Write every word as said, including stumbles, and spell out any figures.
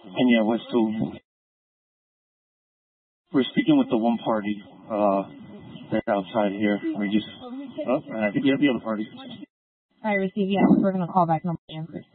And yeah, we're still we're speaking with the one party uh, that's outside here. We just oh, and I think we have the other party. I received. Yeah, we're gonna call back. Nobody answered.